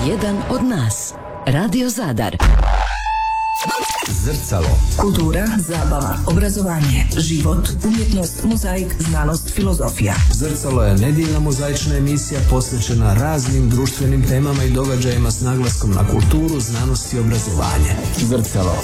jedan od nas. Radio Zadar. Zrcalo. Kultura, zabava, obrazovanje, život, umjetnost, mozaik, znanost, filozofija. Zrcalo je nedjeljna mozaična emisija posvećena raznim društvenim temama i događajima s naglaskom na kulturu, znanost i obrazovanje. Zrcalo.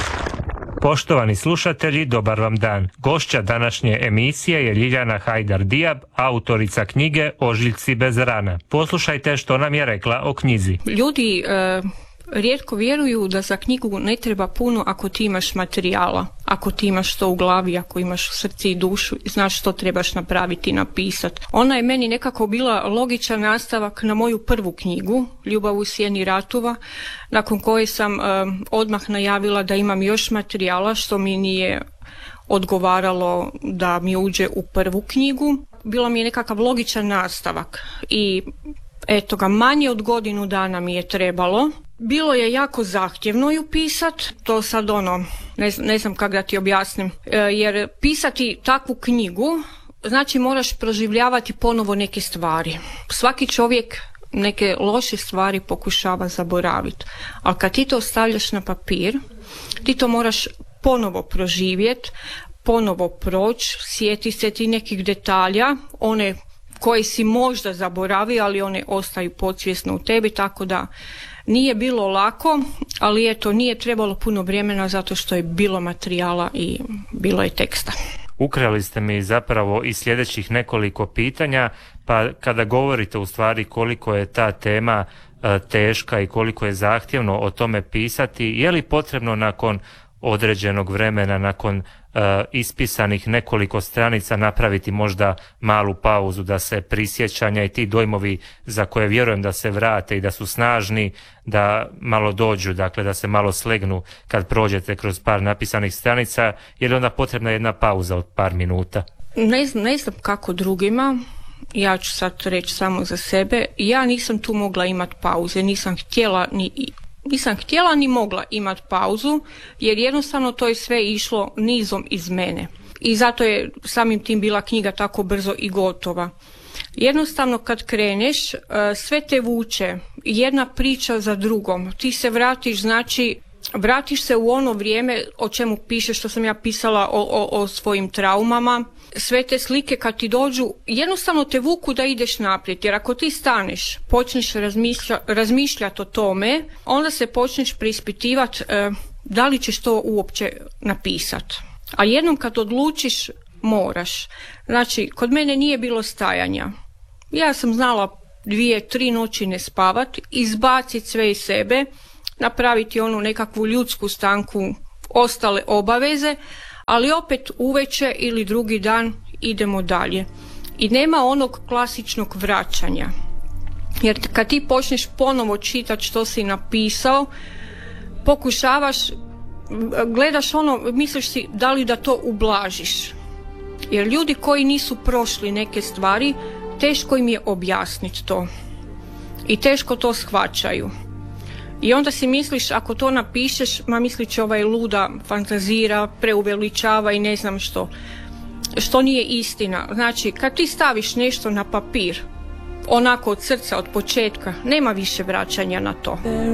Poštovani slušatelji, dobar vam dan. Gošća današnje emisije je Ljiljana Hajdar-Diab, autorica knjige Ožiljci bez rana. Poslušajte što nam je rekla o knjizi. Ljudi rijetko vjeruju da za knjigu ne treba puno ako ti imaš materijala, ako ti imaš to u glavi, ako imaš u srci i dušu i znaš što trebaš napraviti i napisati. Ona je meni nekako bila logičan nastavak na moju prvu knjigu, Ljubav u sjeni ratova, nakon koje sam odmah najavila da imam još materijala što mi nije odgovaralo da mi uđe u prvu knjigu. Bilo mi je nekakav logičan nastavak i eto ga, manje od godinu dana mi je trebalo. Bilo je jako zahtjevno ju pisat, to sad ne znam kako da ti objasnim, jer pisati takvu knjigu znači moraš proživljavati ponovo neke stvari. Svaki čovjek neke loše stvari pokušava zaboraviti, ali kad ti to stavljaš na papir, ti to moraš ponovo proživjeti, ponovo proći, sjeti se ti nekih detalja, one koje si možda zaboravio, ali one ostaju podsvjesno u tebi, tako da nije bilo lako, ali eto, nije trebalo puno vremena zato što je bilo materijala i bilo je teksta. Ukrali ste mi zapravo i sljedećih nekoliko pitanja, pa kada govorite u stvari koliko je ta tema teška i koliko je zahtjevno o tome pisati, je li potrebno nakon određenog vremena, nakon ispisanih nekoliko stranica napraviti možda malu pauzu da se prisjećanja i ti dojmovi za koje vjerujem da se vrate i da su snažni, da malo dođu, dakle da se malo slegnu kad prođete kroz par napisanih stranica, je li onda potrebna jedna pauza od par minuta? Ne znam kako drugima, ja ću sad reći samo za sebe, ja nisam tu mogla imati pauze, nisam htjela ni mogla imati pauzu, jer jednostavno to je sve išlo nizom iz mene. I zato je samim tim bila knjiga tako brzo i gotova. Jednostavno kad kreneš, sve te vuče, jedna priča za drugom. Ti se vratiš se u ono vrijeme o čemu pišeš, što sam ja pisala o svojim traumama. Sve te slike kad ti dođu, jednostavno te vuku da ideš naprijed, jer ako ti staneš, počneš razmišljati o tome, onda se počneš preispitivati da li ćeš to uopće napisati. A jednom kad odlučiš, moraš. Znači, kod mene nije bilo stajanja. Ja sam znala 2-3 noći ne spavati, izbaciti sve iz sebe, napraviti onu nekakvu ljudsku stanku, ostale obaveze, ali opet uveče ili drugi dan idemo dalje. I nema onog klasičnog vraćanja. Jer kad ti počneš ponovo čitati što si napisao, pokušavaš, gledaš misliš si da li da to ublažiš. Jer ljudi koji nisu prošli neke stvari, teško im je objasniti to. I teško to shvaćaju. I onda si misliš, ako to napišeš, mislit će luda, fantazira, preuveličava i ne znam što nije istina. Znači, kad ti staviš nešto na papir, onako od srca, od početka, nema više vraćanja na to.